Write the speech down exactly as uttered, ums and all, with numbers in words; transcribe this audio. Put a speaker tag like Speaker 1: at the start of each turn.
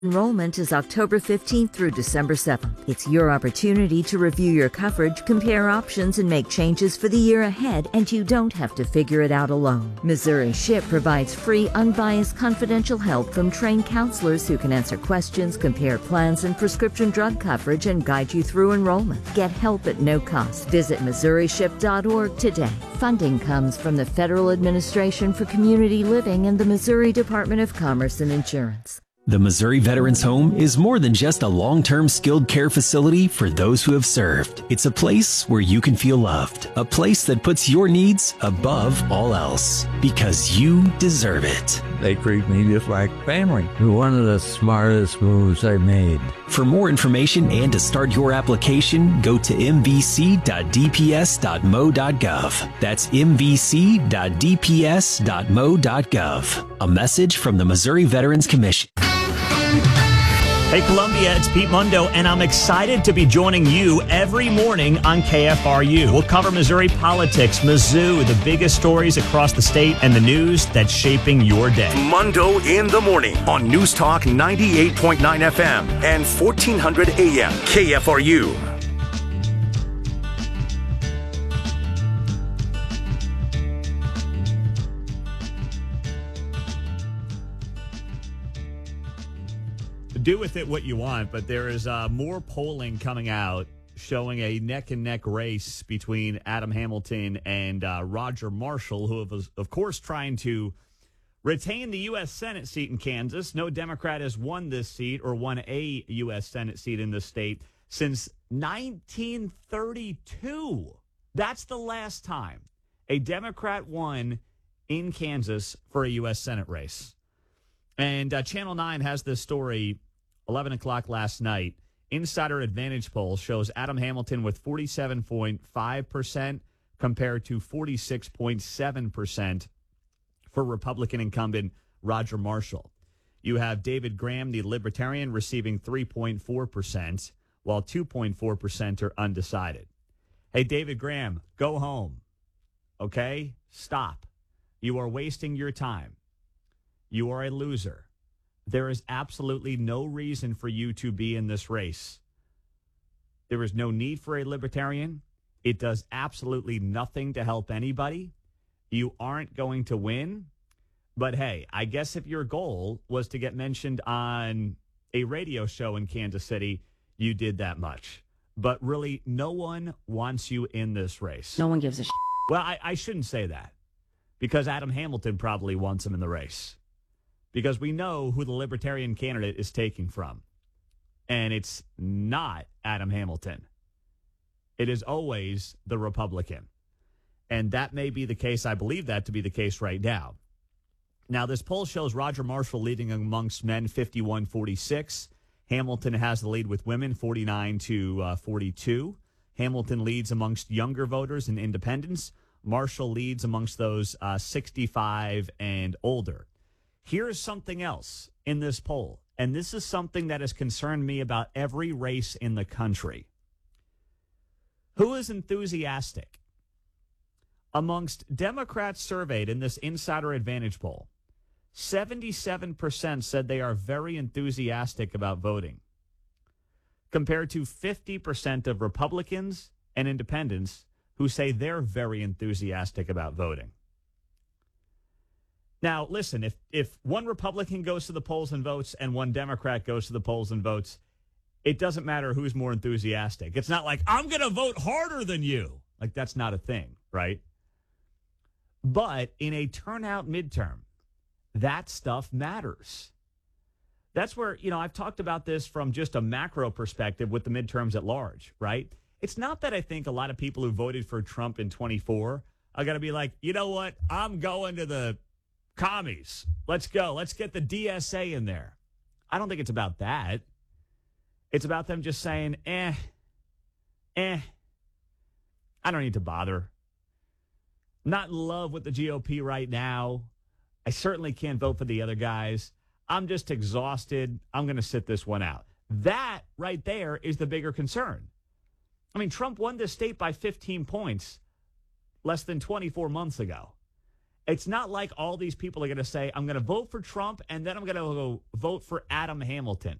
Speaker 1: Enrollment is October fifteenth through December seventh. It's your opportunity to review your coverage, compare options, and make changes for the year ahead, and you don't have to figure it out alone. Missouri S H I P provides free, unbiased, confidential help from trained counselors who can answer questions, compare plans and prescription drug coverage, and guide you through enrollment. Get help at no cost. Visit Missouri S H I P dot org today. Funding comes from the Federal Administration for Community Living and the Missouri Department of Commerce and Insurance.
Speaker 2: The Missouri Veterans Home is more than just a long-term skilled care facility for those who have served. It's a place where you can feel loved, a place that puts your needs above all else, because you deserve it.
Speaker 3: They treat me just like family. One of the smartest moves I made.
Speaker 2: For more information and to start your application, go to m v c dot d p s dot m o dot gov. That's m v c dot d p s dot m o dot gov. A message from the Missouri Veterans Commission.
Speaker 4: Hey, Columbia, it's Pete Mundo, and I'm excited to be joining you every morning on K F R U. We'll cover Missouri politics, Mizzou, the biggest stories across the state, and the news that's shaping your day.
Speaker 5: Mundo in the morning on News Talk ninety-eight point nine F M and fourteen hundred A M K F R U.
Speaker 4: Do with it what you want, but there is uh, more polling coming out showing a neck-and-neck race between Adam Hamilton and uh, Roger Marshall, who was, of course, trying to retain the U S Senate seat in Kansas. No Democrat has won this seat or won a U S Senate seat in this state since nineteen thirty-two. That's the last time a Democrat won in Kansas for a U S Senate race. And uh, Channel nine has this story eleven o'clock last night. Insider Advantage poll shows Adam Hamilton with forty-seven point five percent compared to forty-six point seven percent for Republican incumbent Roger Marshall. You have David Graham, the Libertarian, receiving three point four percent, while two point four percent are undecided. Hey, David Graham, go home. Okay? Stop. You are wasting your time. You are a loser. There is absolutely no reason for you to be in this race. There is no need for a libertarian. It does absolutely nothing to help anybody. You aren't going to win. But hey, I guess if your goal was to get mentioned on a radio show in Kansas City, you did that much. But really, no one wants you in this race.
Speaker 6: No one gives a shit.
Speaker 4: Well, I, I shouldn't say that, because Adam Hamilton probably wants him in the race. Because we know who the Libertarian candidate is taking from. And it's not Adam Hamilton. It is always the Republican. And that may be the case. I believe that to be the case right now. Now, this poll shows Roger Marshall leading amongst men fifty-one forty-six. Hamilton has the lead with women forty-nine to forty-two. Hamilton leads amongst younger voters and independents. Marshall leads amongst those uh, sixty-five and older. Here's something else in this poll, and this is something that has concerned me about every race in the country. Who is enthusiastic? Amongst Democrats surveyed in this Insider Advantage poll, seventy-seven percent said they are very enthusiastic about voting, compared to fifty percent of Republicans and independents who say they're very enthusiastic about voting. Now, listen, if if one Republican goes to the polls and votes and one Democrat goes to the polls and votes, it doesn't matter who's more enthusiastic. It's not like, I'm going to vote harder than you. Like, that's not a thing, right? But in a turnout midterm, that stuff matters. That's where, you know, I've talked about this from just a macro perspective with the midterms at large, right? It's not that I think a lot of people who voted for Trump in twenty-four are going to be like, you know what, I'm going to the commies. Let's go. Let's get the D S A in there. I don't think it's about that. It's about them just saying, eh, eh, I don't need to bother. Not in love with the G O P right now. I certainly can't vote for the other guys. I'm just exhausted. I'm going to sit this one out. That right there is the bigger concern. I mean, Trump won this state by fifteen points less than twenty-four months ago. It's not like all these people are going to say, I'm going to vote for Trump and then I'm going to go vote for Adam Hamilton.